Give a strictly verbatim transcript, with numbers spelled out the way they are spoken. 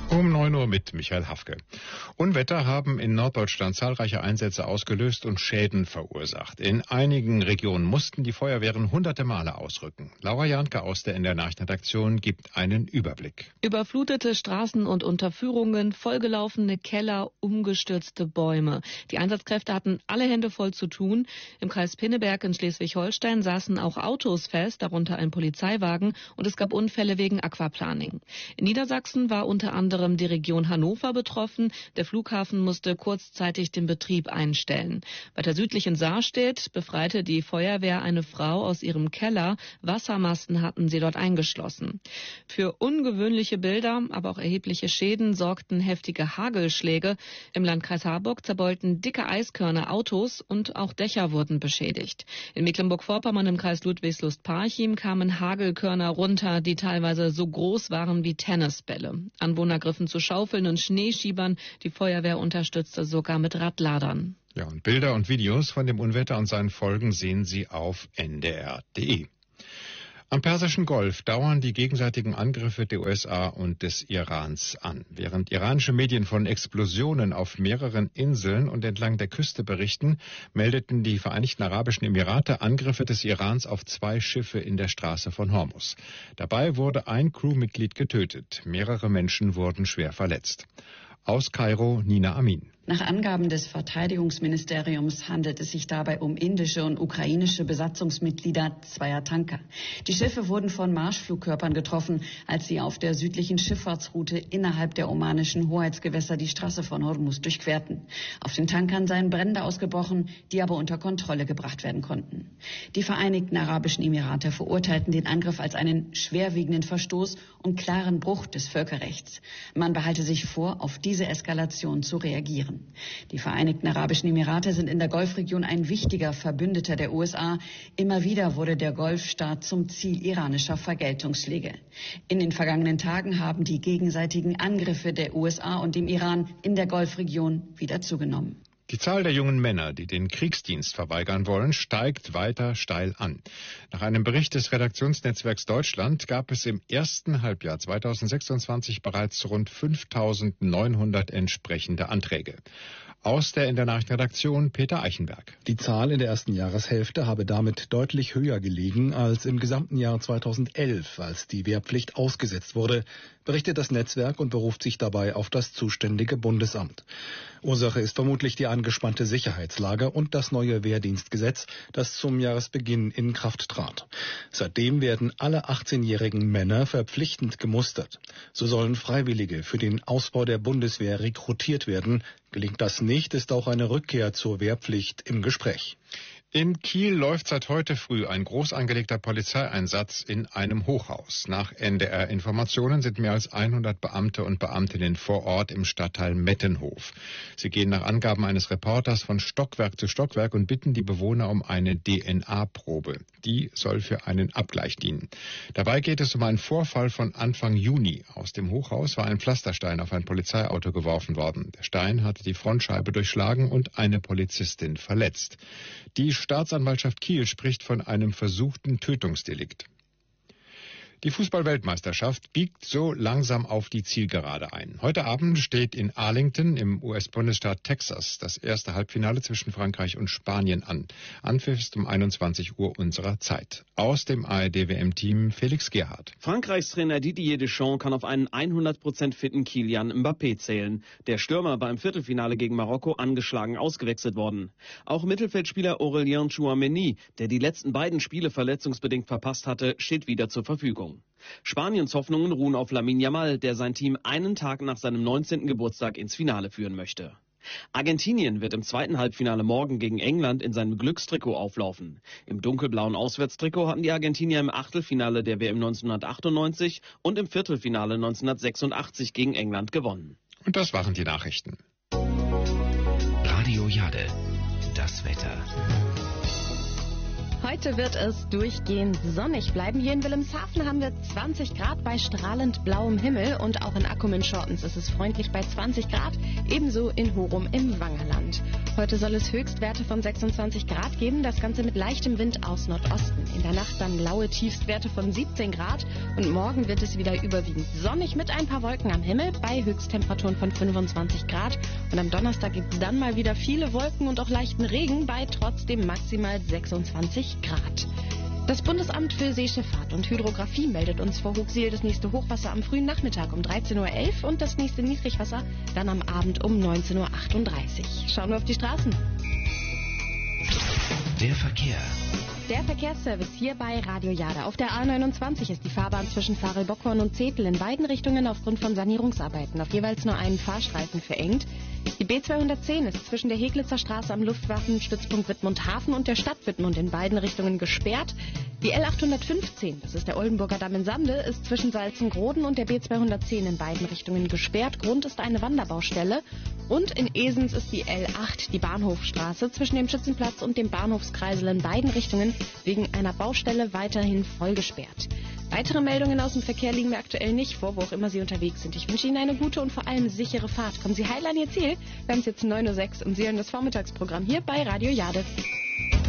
Um neun Uhr mit Michael Hafke. Unwetter haben in Norddeutschland zahlreiche Einsätze ausgelöst und Schäden verursacht. In einigen Regionen mussten die Feuerwehren hunderte Male ausrücken. Laura Janke aus der N D R-Nachrichtenredaktion gibt einen Überblick. Überflutete Straßen und Unterführungen, vollgelaufene Keller, umgestürzte Bäume. Die Einsatzkräfte hatten alle Hände voll zu tun. Im Kreis Pinneberg in Schleswig-Holstein saßen auch Autos fest, darunter ein Polizeiwagen, und es gab Unfälle wegen Aquaplaning. In Niedersachsen war unter anderem die Region Hannover betroffen. Der Flughafen musste kurzzeitig den Betrieb einstellen. Weiter südlich in Sarstedt befreite die Feuerwehr eine Frau aus ihrem Keller. Wassermasten hatten sie dort eingeschlossen. Für ungewöhnliche Bilder, aber auch erhebliche Schäden sorgten heftige Hagelschläge. Im Landkreis Harburg zerbeulten dicke Eiskörner Autos und auch Dächer wurden beschädigt. In Mecklenburg-Vorpommern im Kreis Ludwigslust-Parchim kamen Hagelkörner runter, die teilweise so groß waren wie Tennisbälle. Anwohner griffen zu Schaufeln und Schneeschiebern. Die Feuerwehr unterstützte sogar mit Radladern. Ja, und Bilder und Videos von dem Unwetter und seinen Folgen sehen Sie auf N D R punkt D E. Am Persischen Golf dauern die gegenseitigen Angriffe der U S A und des Irans an. Während iranische Medien von Explosionen auf mehreren Inseln und entlang der Küste berichten, meldeten die Vereinigten Arabischen Emirate Angriffe des Irans auf zwei Schiffe in der Straße von Hormuz. Dabei wurde ein Crewmitglied getötet. Mehrere Menschen wurden schwer verletzt. Aus Kairo, Nina Amin. Nach Angaben des Verteidigungsministeriums handelt es sich dabei um indische und ukrainische Besatzungsmitglieder zweier Tanker. Die Schiffe wurden von Marschflugkörpern getroffen, als sie auf der südlichen Schifffahrtsroute innerhalb der omanischen Hoheitsgewässer die Straße von Hormuz durchquerten. Auf den Tankern seien Brände ausgebrochen, die aber unter Kontrolle gebracht werden konnten. Die Vereinigten Arabischen Emirate verurteilten den Angriff als einen schwerwiegenden Verstoß und klaren Bruch des Völkerrechts. Man behalte sich vor, auf diese Eskalation zu reagieren. Die Vereinigten Arabischen Emirate sind in der Golfregion ein wichtiger Verbündeter der U S A. Immer wieder wurde der Golfstaat zum Ziel iranischer Vergeltungsschläge. In den vergangenen Tagen haben die gegenseitigen Angriffe der U S A und dem Iran in der Golfregion wieder zugenommen. Die Zahl der jungen Männer, die den Kriegsdienst verweigern wollen, steigt weiter steil an. Nach einem Bericht des Redaktionsnetzwerks Deutschland gab es im ersten Halbjahr zweitausendsechsundzwanzig bereits rund fünftausendneunhundert entsprechende Anträge. Aus der in der Nachrichtenredaktion Peter Eichenberg. Die Zahl in der ersten Jahreshälfte habe damit deutlich höher gelegen als im gesamten Jahr zweitausendelf, als die Wehrpflicht ausgesetzt wurde, berichtet das Netzwerk und beruft sich dabei auf das zuständige Bundesamt. Ursache ist vermutlich die angespannte Sicherheitslage und das neue Wehrdienstgesetz, das zum Jahresbeginn in Kraft trat. Seitdem werden alle achtzehnjährigen Männer verpflichtend gemustert. So sollen Freiwillige für den Ausbau der Bundeswehr rekrutiert werden. Gelingt das nicht, ist auch eine Rückkehr zur Wehrpflicht im Gespräch. In Kiel läuft seit heute früh ein groß angelegter Polizeieinsatz in einem Hochhaus. Nach N D R-Informationen sind mehr als hundert Beamte und Beamtinnen vor Ort im Stadtteil Mettenhof. Sie gehen nach Angaben eines Reporters von Stockwerk zu Stockwerk und bitten die Bewohner um eine D N A-Probe. Die soll für einen Abgleich dienen. Dabei geht es um einen Vorfall von Anfang Juni. Aus dem Hochhaus war ein Pflasterstein auf ein Polizeiauto geworfen worden. Der Stein hatte die Frontscheibe durchschlagen und eine Polizistin verletzt. Die Staatsanwaltschaft Kiel spricht von einem versuchten Tötungsdelikt. Die Fußball-Weltmeisterschaft biegt so langsam auf die Zielgerade ein. Heute Abend steht in Arlington im U S-Bundesstaat Texas das erste Halbfinale zwischen Frankreich und Spanien an. Anpfiff ist um einundzwanzig Uhr unserer Zeit. Aus dem A R D-W M-Team Felix Gerhardt. Frankreichs Trainer Didier Deschamps kann auf einen hundert Prozent fitten Kylian Mbappé zählen. Der Stürmer war im Viertelfinale gegen Marokko angeschlagen ausgewechselt worden. Auch Mittelfeldspieler Aurélien Tchouaméni, der die letzten beiden Spiele verletzungsbedingt verpasst hatte, steht wieder zur Verfügung. Spaniens Hoffnungen ruhen auf Lamine Yamal, der sein Team einen Tag nach seinem neunzehnten Geburtstag ins Finale führen möchte. Argentinien wird im zweiten Halbfinale morgen gegen England in seinem Glückstrikot auflaufen. Im dunkelblauen Auswärtstrikot hatten die Argentinier im Achtelfinale der W M neunzehnhundertachtundneunzig und im Viertelfinale neunzehnhundertsechsundachtzig gegen England gewonnen. Und das waren die Nachrichten. Radio Jade, das Wetter. Heute wird es durchgehend sonnig bleiben. Hier in Wilhelmshaven haben wir zwanzig Grad bei strahlend blauem Himmel und auch in Akkum in Schortens ist es freundlich bei zwanzig Grad, ebenso in Horum im Wangerland. Heute soll es Höchstwerte von sechsundzwanzig Grad geben, das Ganze mit leichtem Wind aus Nordosten. In der Nacht dann laue Tiefstwerte von siebzehn Grad und morgen wird es wieder überwiegend sonnig mit ein paar Wolken am Himmel bei Höchsttemperaturen von fünfundzwanzig Grad. Und am Donnerstag gibt es dann mal wieder viele Wolken und auch leichten Regen bei trotzdem maximal sechsundzwanzig Grad. Das Bundesamt für Seeschifffahrt und Hydrographie meldet uns vor Hochsiel das nächste Hochwasser am frühen Nachmittag um dreizehn Uhr elf und das nächste Niedrigwasser dann am Abend um neunzehn Uhr achtunddreißig. Schauen wir auf die Straßen. Der Verkehr. Der Verkehrsservice hier bei Radio Jade. Auf der A neunundzwanzig ist die Fahrbahn zwischen Farel-Bockhorn und Zetel in beiden Richtungen aufgrund von Sanierungsarbeiten auf jeweils nur einen Fahrstreifen verengt. Die B zweihundertzehn ist zwischen der Heglitzer Straße am Luftwaffenstützpunkt Wittmund-Hafen und der Stadt Wittmund in beiden Richtungen gesperrt. Die L achthundertfünfzehn, das ist der Oldenburger Damm in Sande, ist zwischen Salzengroden und der B zweihundertzehn in beiden Richtungen gesperrt. Grund ist eine Wanderbaustelle. Und in Esens ist die L acht, die Bahnhofstraße, zwischen dem Schützenplatz und dem Bahnhofskreisel in beiden Richtungen wegen einer Baustelle weiterhin voll gesperrt. Weitere Meldungen aus dem Verkehr liegen mir aktuell nicht vor, wo auch immer Sie unterwegs sind. Ich wünsche Ihnen eine gute und vor allem sichere Fahrt. Kommen Sie heil an Ihr Ziel. Wir haben es jetzt neun Uhr sechs und Sie hören das Vormittagsprogramm hier bei Radio Jade.